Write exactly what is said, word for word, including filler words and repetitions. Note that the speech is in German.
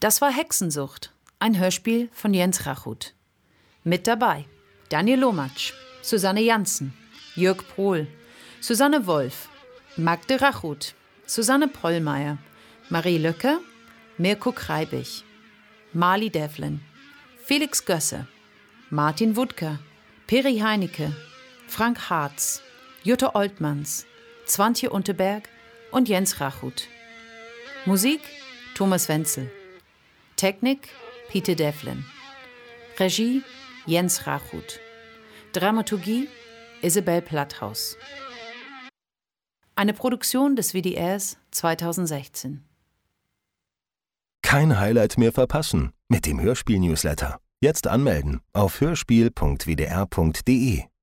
Das war Hexensucht, ein Hörspiel von Jens Rachut. Mit dabei Daniel Lomatsch, Susanne Janssen, Jörg Prohl, Susanne Wolf, Magde Rachut, Susanne Pollmeier, Marie Löcker, Mirko Kreibich, Marli Devlin, Felix Gösse, Martin Wuttker, Peri Heinecke, Frank Harz, Jutta Oltmanns, Zwantje Unterberg und Jens Rachut. Musik Thomas Wenzel. Technik Pieter Devlin. Regie Jens Rachut. Dramaturgie Isabel Platthaus. Eine Produktion des W D Rs zweitausendsechzehn. Kein Highlight mehr verpassen mit dem Hörspiel-Newsletter. Jetzt anmelden auf hörspiel punkt w d r punkt d e.